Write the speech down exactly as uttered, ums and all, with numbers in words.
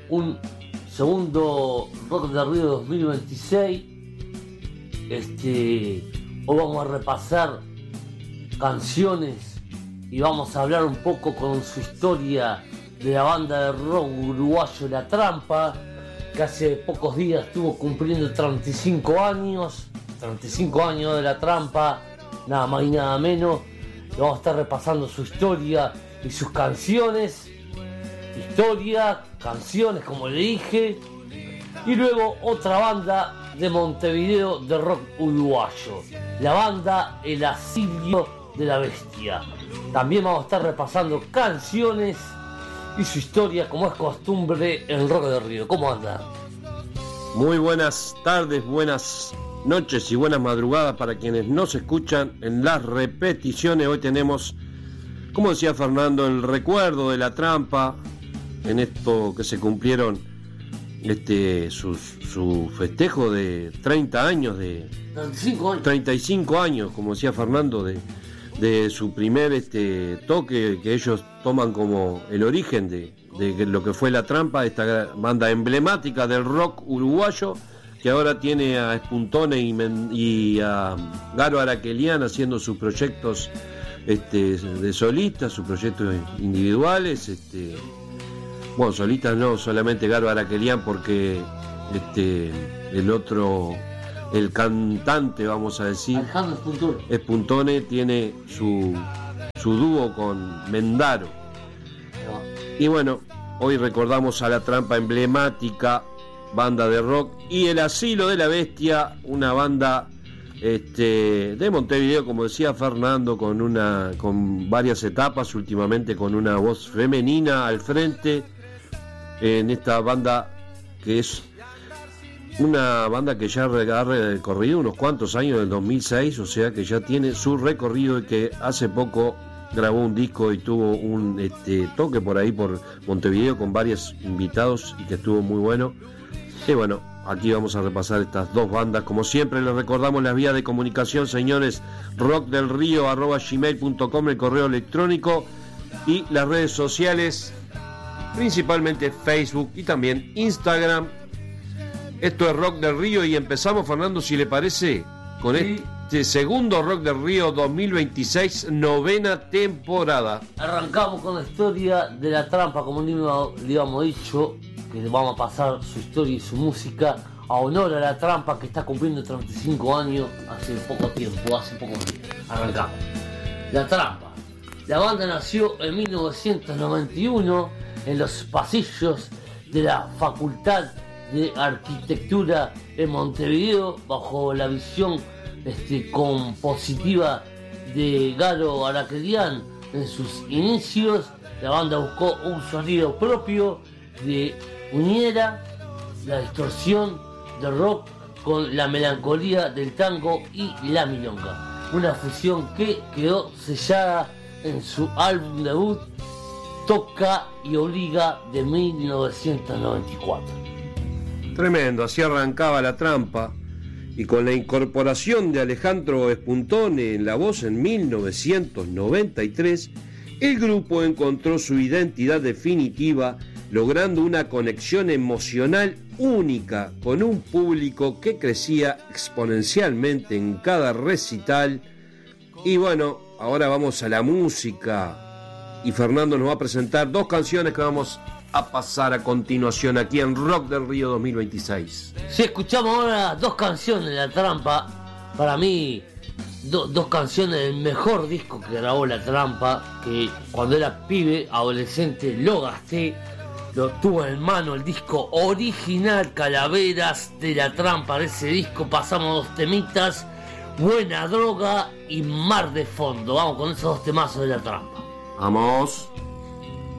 un segundo Rock del Río dos mil veintiséis. Este, hoy vamos a repasar canciones y vamos a hablar un poco con su historia de la banda de rock uruguayo La Trampa, que hace pocos días estuvo cumpliendo treinta y cinco años, treinta y cinco años de La Trampa, nada más y nada menos. Y vamos a estar repasando su historia y sus canciones, historia, canciones como le dije, y luego otra banda de Montevideo de rock uruguayo, la banda El Asilio de la Bestia. También vamos a estar repasando canciones y su historia, como es costumbre en Rock del Río. ¿Cómo anda? Muy buenas tardes, buenas noches y buenas madrugadas para quienes nos escuchan en las repeticiones. Hoy tenemos, como decía Fernando, el recuerdo de La Trampa, en esto que se cumplieron este su, su festejo de treinta años, de treinta y cinco años, treinta y cinco años, como decía Fernando, de, de su primer este toque que ellos toman como el origen de, de lo que fue La Trampa, esta banda emblemática del rock uruguayo, que ahora tiene a Espuntone y, y a Garo Araquelian haciendo sus proyectos este, de solistas, sus proyectos individuales. Este, bueno, solistas no, solamente Garo Araquelian, porque este, el otro, el cantante, vamos a decir, Alejandro Espuntone, Espuntone tiene su, su dúo con Mendaro. no. Y bueno, hoy recordamos a La Trampa, emblemática banda de rock, y El Asilo de la Bestia, una banda este, de Montevideo, como decía Fernando, con una con varias etapas, últimamente con una voz femenina al frente, en esta banda que es una banda que ya ha recorrido unos cuantos años, del dos mil seis, o sea que ya tiene su recorrido, y que hace poco grabó un disco y tuvo un este, toque por ahí por Montevideo con varios invitados, y que estuvo muy bueno. Y bueno, aquí vamos a repasar estas dos bandas. Como siempre les recordamos las vías de comunicación, señores: rockdelrio arroba gmail punto com, el correo electrónico, y las redes sociales, principalmente Facebook y también Instagram. Esto es Rock del Río, y empezamos, Fernando, si le parece, con Sí. este segundo Rock del Río dos mil veintiséis, novena temporada. Arrancamos con la historia de La Trampa, como le habíamos dicho, que vamos a pasar su historia y su música a honor a La Trampa, que está cumpliendo treinta y cinco años hace poco tiempo, hace pocos días. Arrancamos. La Trampa. La banda nació en mil novecientos noventa y uno en los pasillos de la Facultad de Arquitectura en Montevideo, bajo la visión este, compositiva de Garo Araquelian. En sus inicios, la banda buscó un sonido propio de uniera la distorsión del rock con la melancolía del tango y la milonga, una fusión que quedó sellada en su álbum debut Toca y Obliga de mil novecientos noventa y cuatro. Tremendo, así arrancaba La Trampa, y con la incorporación de Alejandro Espuntone en la voz en mil novecientos noventa y tres, el grupo encontró su identidad definitiva, logrando una conexión emocional única con un público que crecía exponencialmente en cada recital. Y bueno, ahora vamos a la música, y Fernando nos va a presentar dos canciones que vamos a pasar a continuación aquí en Rock del Río dos mil veintiséis. Si escuchamos ahora dos canciones de La Trampa, para mí do, dos canciones del mejor disco que grabó La Trampa, que cuando era pibe, adolescente, lo gasté, lo tuve en mano, el disco original Calaveras de La Trampa. De ese disco pasamos dos temitas, Buena Droga y Mar de Fondo. Vamos con esos dos temazos de La Trampa. Vamos.